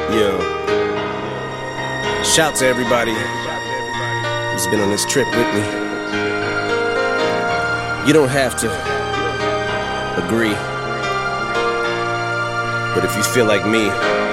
Yo, shout to everybody who's been on this trip with me. You don't have to agree, but if you feel like me,